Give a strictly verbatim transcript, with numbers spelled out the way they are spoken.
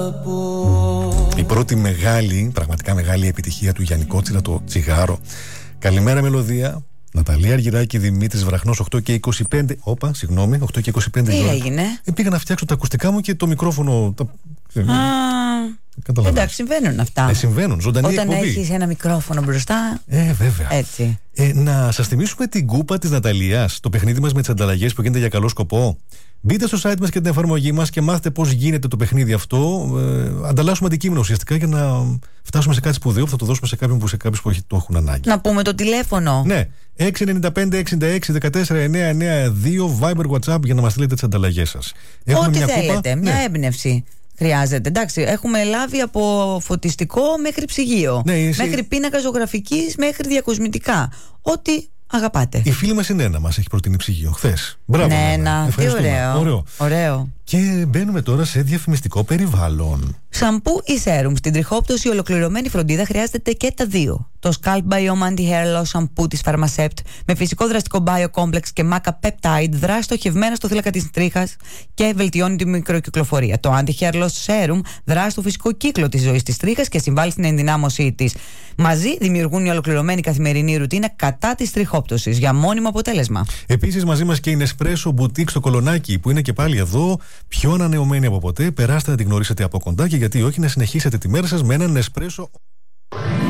Η πρώτη μεγάλη, πραγματικά μεγάλη επιτυχία του Γιάννη Κότσιρα, το Τσιγάρο. Καλημέρα μελωδία. Ναταλία Αργυράκη, Δημήτρης Βραχνός, οκτώ και είκοσι πέντε. Όπα, συγγνώμη, οκτώ και είκοσι πέντε. Τι έγινε? Ε, πήγα να φτιάξω τα ακουστικά μου και το μικρόφωνο. Τα... Α, εντάξει, συμβαίνουν αυτά. Ε, συμβαίνουν, ζωντανή Όταν εκπομπή. έχεις ένα μικρόφωνο μπροστά. Ε, βέβαια. Έτσι. Ε, να σας θυμίσουμε την κούπα της Ναταλίας, το παιχνίδι μας με τις ανταλλαγές που γίνεται για καλό σκοπό. Μπείτε στο site μας και την εφαρμογή μας και μάθετε πώς γίνεται το παιχνίδι αυτό. Ε, ανταλλάσσουμε αντικείμενο ουσιαστικά για να φτάσουμε σε κάτι σπουδαίο που θα το δώσουμε σε κάποιον που σε κάποιους που το έχουν ανάγκη. Να πούμε το τηλέφωνο. Ναι, έξι εννιά πέντε εξήντα έξι δεκατέσσερα εννιά εννιά δύο Viber WhatsApp για να μας στείλετε τις ανταλλαγές σας. Έχουμε Ό,τι μια θέλετε, κούπα, μια ναι. έμπνευση χρειάζεται. Εντάξει, έχουμε λάβει από φωτιστικό μέχρι ψυγείο, Ναι, εσύ... μέχρι πίνακα ζωγραφικής, μέχρι διακοσμητικά. Ό,τι αγαπάτε. Η φίλη μας η Νένα μας έχει προτείνει ψυγείο χθες. Μπράβο. Ναι, Νένα. τι ωραίο. ωραίο. ωραίο. Και μπαίνουμε τώρα σε διαφημιστικό περιβάλλον. Σαμπού ή σέρουμ, στην τριχόπτωση η ολοκληρωμένη φροντίδα χρειάζεται και τα δύο. Το Scalp Biome Anti-Hair Loss Shampoo της Pharmacept με φυσικό δραστικό Biocomplex και Maca Peptide δράσει στοχευμένα στο θύλακα της τρίχας και βελτιώνει τη μικροκυκλοφορία. Το Anti-Hair Loss Serum δράσει στο φυσικό κύκλο της ζωής της τρίχας και συμβάλλει στην ενδυνάμωσή της. Μαζί δημιουργούν μια ολοκληρωμένη καθημερινή ρουτίνα κατά της τριχόπτωσης για μόνιμο αποτέλεσμα. Επίσης μαζί μας και η Nespresso Boutique στο Κολονάκι που είναι και πάλι εδώ, πιο ανανεωμένη από ποτέ. Περάστε να την γνωρίσετε από κοντά και γιατί όχι να συνεχίσετε τη μέρα σας με έναν Nespresso.